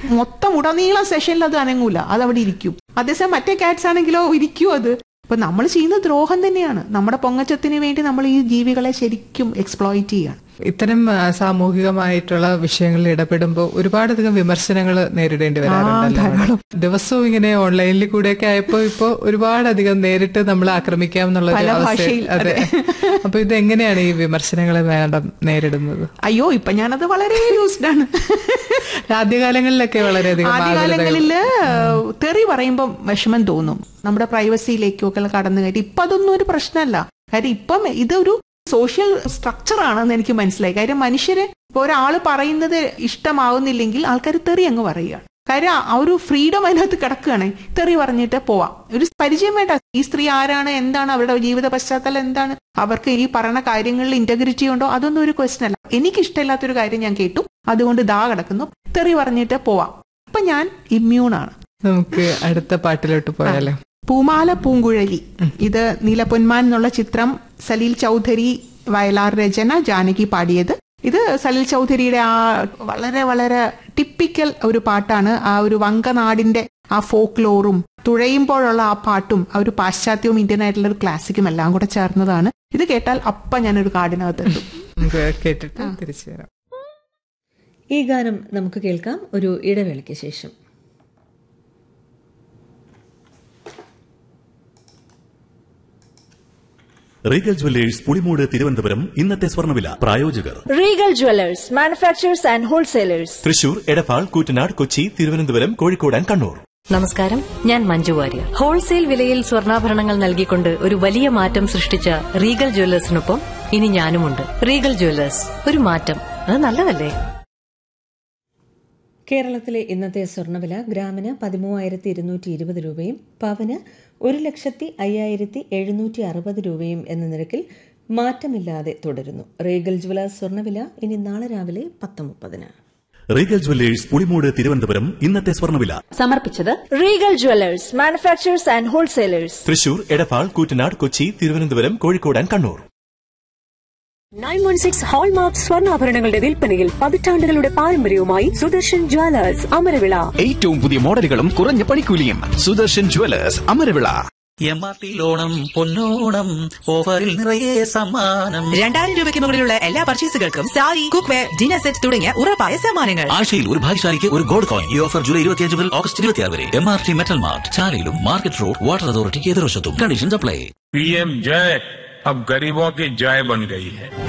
മൊത്തം ഉടനീളം സെഷനിൽ അത് അനങ്ങൂല, അത് അവിടെ ഇരിക്കും. അതേസമയം മറ്റേ കാറ്റ്സ് ആണെങ്കിലോ ഇരിക്കും അത്. അപ്പൊ നമ്മൾ ചെയ്യുന്ന ദ്രോഹം തന്നെയാണ്. നമ്മുടെ പൊങ്ങച്ചത്തിന് വേണ്ടി നമ്മൾ ഈ ജീവികളെ ശരിക്കും എക്സ്പ്ലോയിറ്റ് ചെയ്യാണ്. ഇത്തരം സാമൂഹികമായിട്ടുള്ള വിഷയങ്ങളിൽ ഇടപെടുമ്പോൾ ഒരുപാടധികം വിമർശനങ്ങൾ നേരിടേണ്ടി വരാറുണ്ടല്ലോ. ദിവസവും ഇങ്ങനെ ഓൺലൈനിൽ കൂടെയൊക്കെ ആയപ്പോ ഇപ്പൊ ഒരുപാടധികം നേരിട്ട് നമ്മൾ ആക്രമിക്കാം എന്നുള്ള അവസ്ഥ. അതെ. അപ്പൊ ഇത് എങ്ങനെയാണ് ഈ വിമർശനങ്ങളെ മാഡം നേരിടുന്നത്? അയ്യോ, ഇപ്പൊ ഞാനത് വളരെ യൂസ്ഡ് ആണ്. ആദ്യകാലങ്ങളിലൊക്കെ വളരെയധികം ആദ്യകാലങ്ങളില് തെറി പറയുമ്പോൾ വിഷമം തോന്നും, നമ്മുടെ പ്രൈവസിയിലേക്കൊക്കെ കടന്നു കയറ്റി. ഇപ്പൊ അതൊന്നും ഒരു പ്രശ്നമല്ല. കാര്യം ഇപ്പം ഇതൊരു സോഷ്യൽ സ്ട്രക്ചർ ആണെന്ന് എനിക്ക് മനസ്സിലായി. കാര്യം മനുഷ്യര് ഇപ്പൊ ഒരാള് പറയുന്നത് ഇഷ്ടമാവുന്നില്ലെങ്കിൽ ആൾക്കാർ തെറി അങ്ങ് പറയുകയാണ്. കാര്യം ആ ഒരു ഫ്രീഡം അതിനകത്ത് കിടക്കുകയാണ്. തെറി പറഞ്ഞിട്ട് പോവാം, ഒരു പരിചയം വേണ്ട. ഈ സ്ത്രീ ആരാണ്, എന്താണ് അവരുടെ ജീവിത പശ്ചാത്തലം, എന്താണ്, അവർക്ക് ഈ പറയുന്ന കാര്യങ്ങളിൽ ഇന്റഗ്രിറ്റി ഉണ്ടോ, അതൊന്നും ഒരു ക്വസ്റ്റ്യൻ അല്ല. എനിക്കിഷ്ടമില്ലാത്തൊരു കാര്യം ഞാൻ കേട്ടു, അതുകൊണ്ട് ദാ കിടക്കുന്നു, തെറി പറഞ്ഞിട്ട് പോവാം. അപ്പൊ ഞാൻ ഇമ്മ്യൂണാണ്. നമുക്ക് അടുത്ത പാട്ടിലോട്ട് പോയാലോ? പൂമാല പൂങ്കുഴലി. ഇത് നീലപ്പൊന്മാൻ എന്നുള്ള ചിത്രം, സലീൽ ചൗധരി വയലാർ രചന, ജാനകി പാടിയത്. ഇത് സലീൽ ചൗധരിയുടെ ആ വളരെ വളരെ ടിപ്പിക്കൽ ഒരു പാട്ടാണ്. ആ ഒരു വങ്കനാടിന്റെ ആ ഫോക്ലോറും തുഴയുമ്പോഴുള്ള ആ പാട്ടും ആ ഒരു പാശ്ചാത്യവും ഇന്ത്യൻ ആയിട്ടുള്ള ഒരു ക്ലാസിക്കും എല്ലാം കൂടെ ചേർന്നതാണ്. ഇത് കേട്ടാൽ അപ്പ ഞാനൊരു കാടിനകത്തെത്തും. കേട്ടിട്ട് തിരിച്ചു വരാം. ഈ ഗാനം നമുക്ക് കേൾക്കാം ഒരു ഇടവേളയ്ക്ക് ശേഷം. Regal jewellers Pulimoodu Thiruvananthapuram. ഇന്നത്തെ സ്വർണ്ണവില. പ്രായോജകർ Regal jewellers, manufacturers and wholesalers, Thrissur, Edappal, Koottanad, Kochi, Thiruvananthapuram, Kozhikode and Kannur. നമസ്കാരം, ഞാൻ മഞ്ജു വാര്യർ. ഹോൾസെയിൽ വിലയിൽ സ്വർണ്ണാഭരണങ്ങൾ നൽകിക്കൊണ്ട് ഒരു വലിയ മാറ്റം സൃഷ്ടിച്ച റീഗൽ ജുവല്ലേഴ്സിനൊപ്പം ഇനി ഞാനുമുണ്ട്. റീഗൽ ജുവല്ലേഴ്സ്, ഒരു മാറ്റം, അത് നല്ലതല്ലേ? കേരളത്തിലെ ഇന്നത്തെ സ്വർണ്ണവില ഗ്രാമിന് 13,220 രൂപയും പവന് 1,05,760 രൂപയും എന്ന നിരക്കിൽ മാറ്റമില്ലാതെ തുടരുന്നു. റീഗൽ ജുവല്ലേഴ്സ് സ്വർണ്ണവില ഇനി നാളെ രാവിലെ 10:30. Regal jewellers Pulimoodu Thiruvananthapuram. ഇന്നത്തെ സ്വർണ്ണവില സമർപ്പിച്ചത് Regal jewellers, manufacturers and wholesalers, Thrissur, Edappal, Koottanad, Kochi, Thiruvananthapuram, Kozhikode and Kannur. 916 hallmark സ്വർണ്ണാഭരണങ്ങളുടെ വിൽപ്പനയിൽ പതിറ്റാണ്ടുകളുടെ പാരമ്പര്യവുമായി സുദർശൻ ജ്വല്ലേഴ്സ് അമരവിള. ഏറ്റവും പുതിയ മോഡലുകളും കുറഞ്ഞ പണിക്കൂലിയും. സുദർശൻ ജ്വല്ലേഴ്സ് അമരവിള. MRT ലോണം പൊന്നോണം, ഓഫറിൽ നിറയെ സമ്മാനം. 2000 രൂപയ്ക്ക് മുകളിലുള്ള എല്ലാ പർച്ചേസുകൾക്കും സാരി, കുക്ക്വെയർ, ഡിന്നർ സെറ്റ് തുടങ്ങിയ ഉറപ്പായ സമ്മാനങ്ങൾ. ആഴ്ചയിൽ ഒരു ഭാഗ്യശാലിക്ക് ഒരു ഗോൾഡ് കോയിൻ. ഈ ഓഫർ ജൂലൈ 25 മുതൽ ഓഗസ്റ്റ് 26 വരെ. MRT metal mart, ചാലയിലും market road, water അതോറിറ്റിക്ക് എതിർവശത്തും. Conditions apply. PM जय अब गरीबों की जय बन गई है.